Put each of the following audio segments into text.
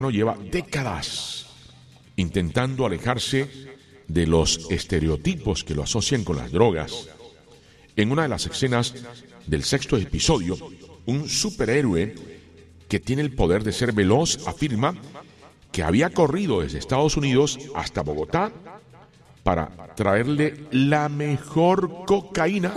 lleva décadas intentando alejarse de los estereotipos que lo asocian con las drogas. En una de las escenas del 6º episodio, un superhéroe que tiene el poder de ser veloz afirma que había corrido desde Estados Unidos hasta Bogotá para traerle la mejor cocaína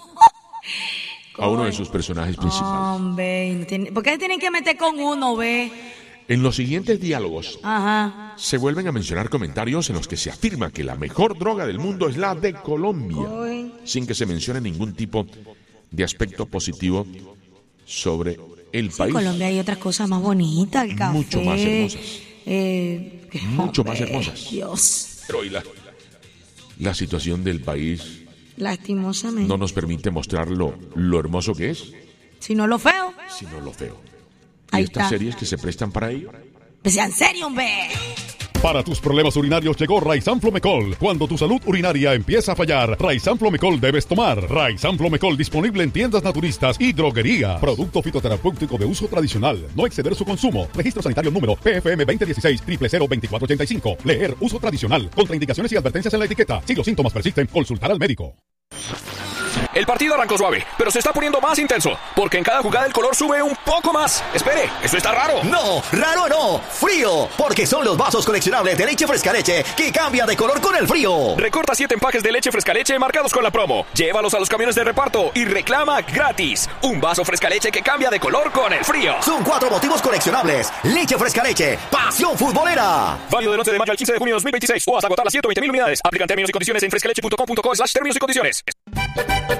a uno de sus personajes principales. Hombre, ¿por qué tienen que meter con uno, ve? En los siguientes diálogos se vuelven a mencionar comentarios en los que se afirma que la mejor droga del mundo es la de Colombia, sin que se mencione ningún tipo de aspecto positivo sobre el país. En Colombia hay otras cosas más bonitas, el café. Mucho más hermosas. Mucho más hermosas. Dios. Pero hoy la situación del país lastimosamente no nos permite mostrar lo hermoso que es, sino lo feo. sino lo feo. Ahí Y estas está. series que se prestan para ello. Pues sean serio, hombre. Para tus problemas urinarios llegó Raizan Flomecol. Cuando tu salud urinaria empieza a fallar, Raizan Flomecol debes tomar. Raizan Flomecol disponible en tiendas naturistas y droguerías. Producto fitoterapéutico de uso tradicional. No exceder su consumo. Registro sanitario número PFM 2016-002485. Leer uso tradicional. Contraindicaciones y advertencias en la etiqueta. Si los síntomas persisten, consultar al médico. El partido arrancó suave, pero se está poniendo más intenso, porque en cada jugada el color sube un poco más. Espere, ¿eso está raro? No, raro no, frío, porque son los vasos coleccionables de leche fresca leche que cambian de color con el frío. Recorta 7 empaques de leche fresca leche marcados con la promo. Llévalos a los camiones de reparto y reclama gratis un vaso fresca leche que cambia de color con el frío. Son 4 motivos coleccionables. Leche fresca leche, pasión futbolera. Válido del 11 de mayo al 15 de junio de 2026 o hasta agotar las 120.000 unidades. Aplican términos y condiciones en frescaleche.com.co/términos y condiciones.